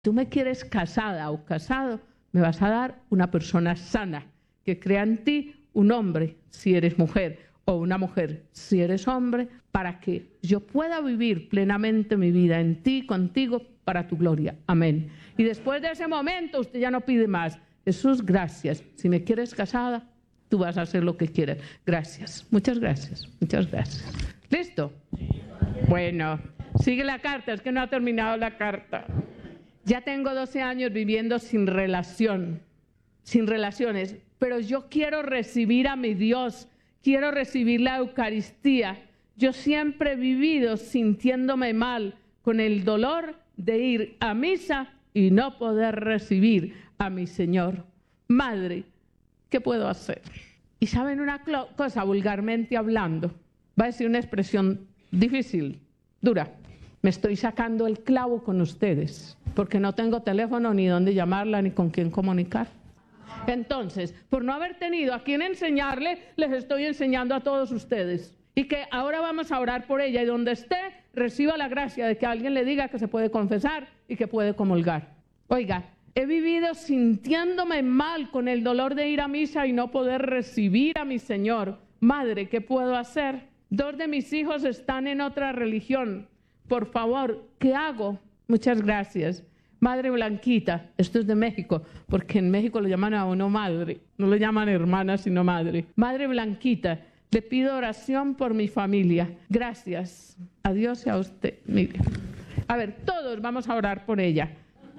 Tú me quieres casada o casado, me vas a dar una persona sana, que crea en ti un hombre si eres mujer o una mujer si eres hombre, para que yo pueda vivir plenamente mi vida en ti, contigo, para tu gloria. Amén. Y después de ese momento usted ya no pide más. Jesús, gracias. Si me quieres casada, tú vas a hacer lo que quieras. Gracias. Muchas gracias. Muchas gracias. ¿Listo? Bueno, sigue la carta. Es que no ha terminado la carta. Ya tengo 12 años viviendo sin relación, sin relaciones, pero yo quiero recibir a mi Dios, quiero recibir la Eucaristía. Yo siempre he vivido sintiéndome mal, con el dolor de ir a misa y no poder recibir a mi Señor. Madre, ¿qué puedo hacer? Y saben una cosa, vulgarmente hablando, va a decir una expresión difícil, dura. Me estoy sacando el clavo con ustedes, porque no tengo teléfono ni dónde llamarla ni con quién comunicar. Entonces, por no haber tenido a quién enseñarle, les estoy enseñando a todos ustedes. Y que ahora vamos a orar por ella y donde esté, reciba la gracia de que alguien le diga que se puede confesar y que puede comulgar. Oiga, he vivido sintiéndome mal con el dolor de ir a misa y no poder recibir a mi Señor. Madre, ¿qué puedo hacer? 2 de mis hijos están en otra religión. Por favor, ¿qué hago? Muchas gracias. Madre Blanquita, esto es de México, porque en México lo llaman a uno madre, no lo llaman hermana, sino madre. Madre Blanquita, le pido oración por mi familia. Gracias. A Dios y a usted. Mire. A ver, todos vamos a orar por ella.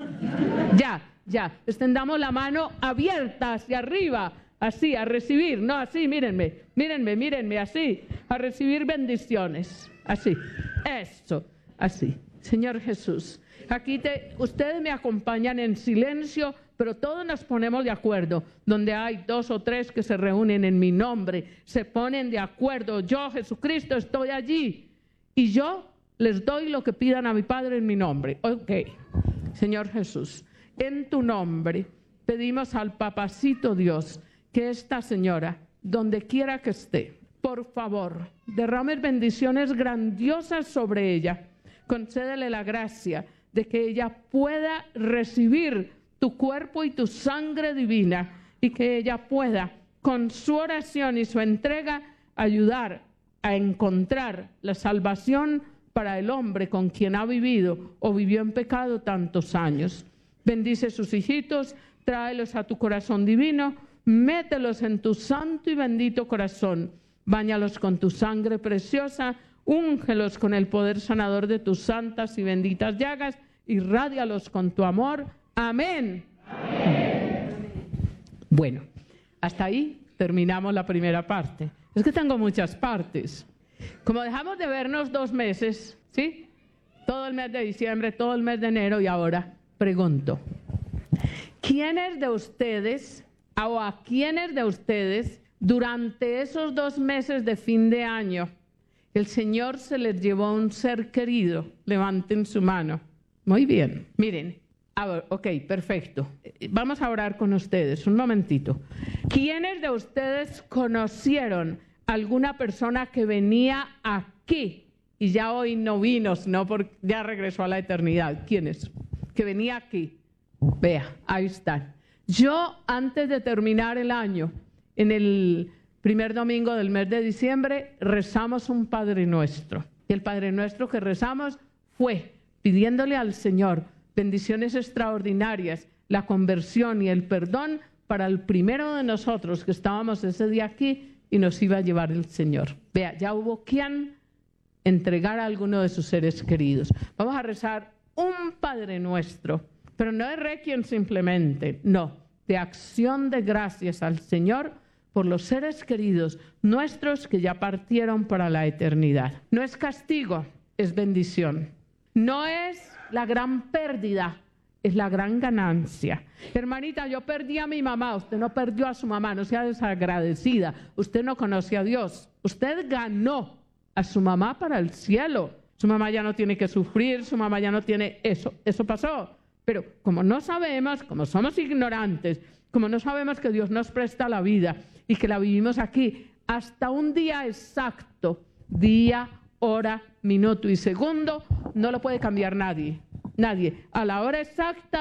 Ya. Extendamos la mano abierta hacia arriba, así, a recibir. No, así, mírenme, así. A recibir bendiciones. Así. Eso. Así. Señor Jesús, aquí ustedes me acompañan en silencio, pero todos nos ponemos de acuerdo. Donde hay 2 o 3 que se reúnen en mi nombre, se ponen de acuerdo. Yo, Jesucristo, estoy allí y yo les doy lo que pidan a mi Padre en mi nombre. Ok. Señor Jesús, en tu nombre pedimos al Papacito Dios que esta señora, donde quiera que esté, por favor, derrames bendiciones grandiosas sobre ella. Concédele la gracia de que ella pueda recibir tu cuerpo y tu sangre divina y que ella pueda, con su oración y su entrega, ayudar a encontrar la salvación para el hombre con quien ha vivido o vivió en pecado tantos años. Bendice sus hijitos, tráelos a tu corazón divino, mételos en tu santo y bendito corazón, báñalos con tu sangre preciosa, úngelos con el poder sanador de tus santas y benditas llagas, irrádialos con tu amor. Amén. Amén. Bueno, hasta ahí terminamos la primera parte. Es que tengo muchas partes. Como dejamos de vernos 2 meses, ¿sí? Todo el mes de diciembre, todo el mes de enero, y ahora pregunto, ¿quiénes de ustedes o a quiénes de ustedes durante esos 2 meses de fin de año el Señor se les llevó a un ser querido? Levanten su mano. Muy bien. Miren, ok, perfecto. Vamos a orar con ustedes. Un momentito. ¿Quiénes de ustedes conocieron alguna persona que venía aquí y ya hoy no vino, sino porque ya regresó a la eternidad? ¿Quiénes? Que venía aquí. Vea, ahí están. Yo, antes de terminar el año, en el primer domingo del mes de diciembre, rezamos un Padre Nuestro. Y el Padre Nuestro que rezamos fue pidiéndole al Señor bendiciones extraordinarias, la conversión y el perdón para el primero de nosotros que estábamos ese día aquí y nos iba a llevar el Señor. Vea, ya hubo quien entregar a alguno de sus seres queridos. Vamos a rezar un Padre Nuestro, pero no de requiem simplemente, no, de acción de gracias al Señor por los seres queridos nuestros que ya partieron para la eternidad. No es castigo, es bendición. No es la gran pérdida, es la gran ganancia. Hermanita, yo perdí a mi mamá, usted no perdió a su mamá, no sea desagradecida, usted no conoce a Dios. Usted ganó a su mamá para el cielo. Su mamá ya no tiene que sufrir, su mamá ya no tiene eso pasó. Pero como no sabemos, como somos ignorantes, como no sabemos que Dios nos presta la vida y que la vivimos aquí hasta un día exacto, día, hora, minuto y segundo, no lo puede cambiar nadie. Nadie. A la hora exacta